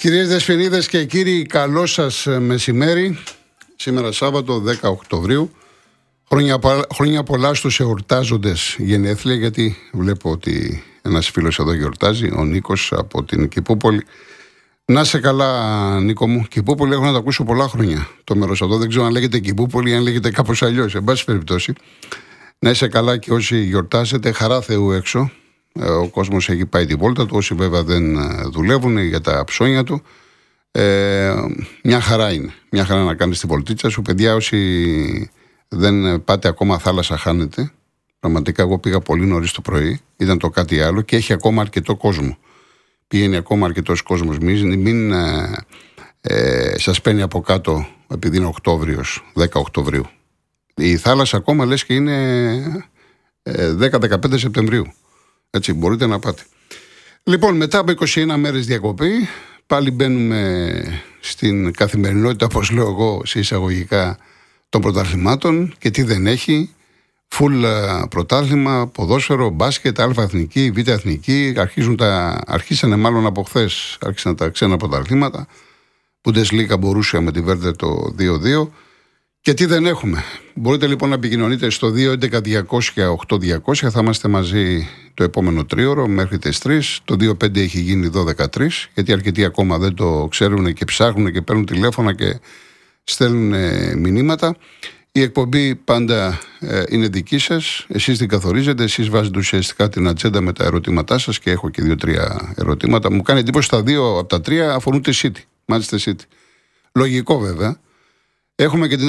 Κυρίες Δεσποινίδες και κύριοι, καλό σας μεσημέρι. Σήμερα Σάββατο 10 Οκτωβρίου. Χρόνια πολλά στους εορτάζοντες γενέθλια, γιατί βλέπω ότι ένας φίλος εδώ γιορτάζει, ο Νίκος από την Κηπούπολη. Να σε καλά, Νίκο μου. Κηπούπολη έχω να το ακούσω πολλά χρόνια. Το μέρος εδώ δεν ξέρω αν λέγεται Κηπούπολη ή αν λέγεται κάπως αλλιώς. Εν πάση περιπτώσει, να είσαι καλά και όσοι γιορτάζετε, χαρά Θεού έξω. Ο κόσμος έχει πάει τη βόλτα του, όσοι βέβαια δεν δουλεύουν για τα ψώνια του. Μια χαρά είναι. Μια χαρά να κάνεις την πολιτίτσα σου. Παιδιά, όσοι δεν πάτε ακόμα θάλασσα, χάνετε. Πραγματικά, εγώ πήγα πολύ νωρίς το πρωί, ήταν το κάτι άλλο και έχει ακόμα αρκετό κόσμο. Πηγαίνει ακόμα αρκετός κόσμος. Μην σας παίρνει από κάτω, επειδή είναι Οκτώβριος, 10 Οκτωβρίου. Η θάλασσα ακόμα λες και είναι 10-15 Σεπτεμβρίου. Έτσι, μπορείτε να πάτε. Λοιπόν, μετά από 21 μέρες διακοπή, πάλι μπαίνουμε στην καθημερινότητα, όπως λέω εγώ, σε εισαγωγικά των πρωταθλημάτων και τι δεν έχει. Φουλ πρωτάθλημα, ποδόσφαιρο, μπάσκετ, α-εθνική, β-εθνική. Αρχίσανε μάλλον από χθες, άρχισαν τα ξένα πρωταθλήματα. Bundesliga μπορούσε με τη Βέρντερ το 2-2. Και τι δεν έχουμε. Μπορείτε λοιπόν να επικοινωνείτε στο 211-200-8200. Θα είμαστε μαζί το επόμενο τρίωρο μέχρι τις 3. Το 2-5 έχει γίνει 12-3, γιατί αρκετοί ακόμα δεν το ξέρουν και ψάχνουν και παίρνουν τηλέφωνα και στέλνουν μηνύματα. Η εκπομπή πάντα είναι δική σας. Εσείς την καθορίζετε. Εσείς βάζετε ουσιαστικά την ατζέντα με τα ερωτήματά σας και έχω και 2-3 ερωτήματα. Μου κάνει εντύπωση τα 2 από τα 3 αφορούν τη City. Manchester City. Λογικό βέβαια. Έχουμε και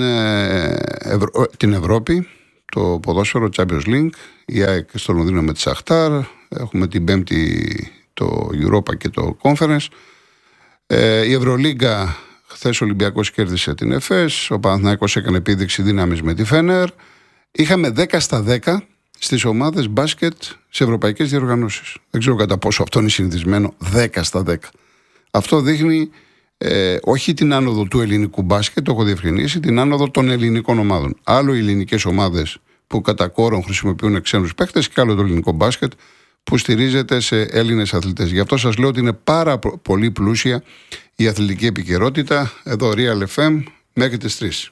την Ευρώπη, το ποδόσφαιρο Champions League, η ΑΕΚ στο Λονδίνο με τη Σαχτάρ, έχουμε την Πέμπτη το Europa και το Conference. Η Ευρωλίγκα, χθες ο Ολυμπιακός κέρδισε την ΕΦΕΣ, ο Παναθηναϊκός έκανε επίδειξη δύναμης με τη Φένερ. Είχαμε 10 στα 10 στις ομάδες μπάσκετ σε ευρωπαϊκές διοργανώσεις. Δεν ξέρω κατά πόσο αυτό είναι συνηθισμένο, 10 στα 10. Αυτό δείχνει όχι την άνοδο του ελληνικού μπάσκετ, το έχω διευκρινίσει, την άνοδο των ελληνικών ομάδων. Άλλο οι ελληνικές ομάδες που κατά κόρον χρησιμοποιούν ξένους παίκτες και άλλο το ελληνικό μπάσκετ που στηρίζεται σε Έλληνες αθλητές. Γι' αυτό σας λέω ότι είναι πάρα πολύ πλούσια η αθλητική επικαιρότητα. Εδώ Real FM μέχρι τις 3.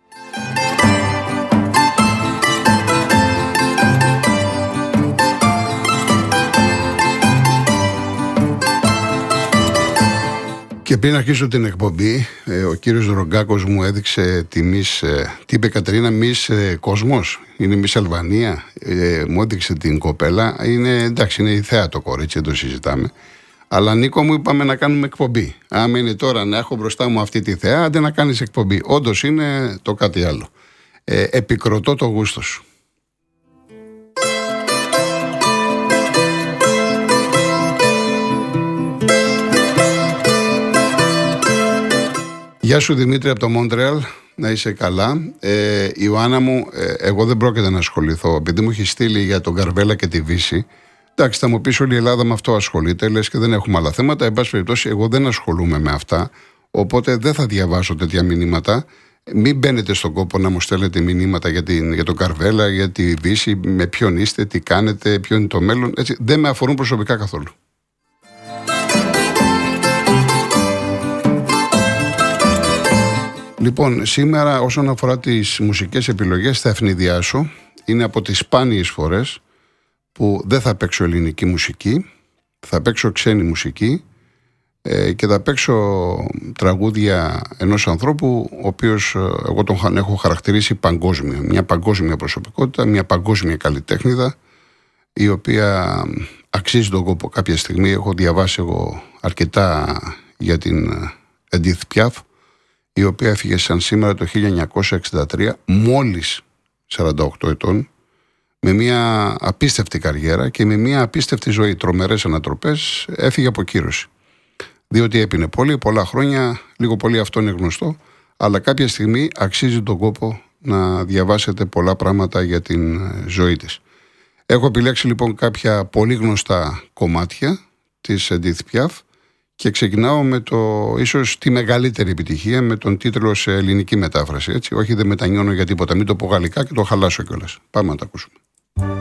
Και πριν αρχίσω την εκπομπή, ο κύριος Ρογκάκος μου έδειξε τη Miss, τι είπε Κατερίνα, Miss Κόσμος, είναι Miss Αλβανία, μου έδειξε την κοπέλα, εντάξει, είναι η θέα το κορίτσι, δεν το συζητάμε. Αλλά Νίκο μου είπαμε να κάνουμε εκπομπή. Άμα είναι τώρα να έχω μπροστά μου αυτή τη θέα, άντε να κάνεις εκπομπή. Όντως είναι το κάτι άλλο. Επικροτώ το γούστο σου. Γεια σου Δημήτρη από το Μόντρεαλ, να είσαι καλά. Ιωάννα μου, εγώ δεν πρόκειται να ασχοληθώ, επειδή μου έχει στείλει για τον Καρβέλα και τη Βύση. Εντάξει, θα μου πεις όλη η Ελλάδα με αυτό ασχολείται, λες και δεν έχουμε άλλα θέματα. Εν πάση περιπτώσει, εγώ δεν ασχολούμαι με αυτά, οπότε δεν θα διαβάσω τέτοια μηνύματα. Μην μπαίνετε στον κόπο να μου στέλνετε μηνύματα για τον Καρβέλα, για τη Βύση, με ποιον είστε, τι κάνετε, ποιο είναι το μέλλον. Έτσι, δεν με αφορούν προσωπικά καθόλου. Λοιπόν, σήμερα όσον αφορά τις μουσικές επιλογές θα ευνηδιάσω. Είναι από τις σπάνιες φορές που δεν θα παίξω ελληνική μουσική, θα παίξω ξένη μουσική και θα παίξω τραγούδια ενός ανθρώπου ο οποίος εγώ τον έχω χαρακτηρίσει παγκόσμια. Μια παγκόσμια προσωπικότητα, μια παγκόσμια καλλιτέχνηδα η οποία αξίζει τον κόπο κάποια στιγμή. Έχω διαβάσει εγώ αρκετά για την Edith Piaf, η οποία έφυγε σαν σήμερα το 1963, μόλις 48 ετών, με μια απίστευτη καριέρα και με μια απίστευτη ζωή, τρομερές ανατροπές, έφυγε από κύρωση. Διότι έπινε πολύ, πολλά χρόνια, λίγο πολύ αυτό είναι γνωστό, αλλά κάποια στιγμή αξίζει τον κόπο να διαβάσετε πολλά πράγματα για την ζωή της. Έχω επιλέξει λοιπόν κάποια πολύ γνωστά κομμάτια της Edith Piaf και ξεκινάω με ίσως τη μεγαλύτερη επιτυχία, με τον τίτλο σε ελληνική μετάφραση. Έτσι. Όχι, δεν μετανιώνω για τίποτα, μην το πω γαλλικά και το χαλάσω κιόλας. Πάμε να τα ακούσουμε.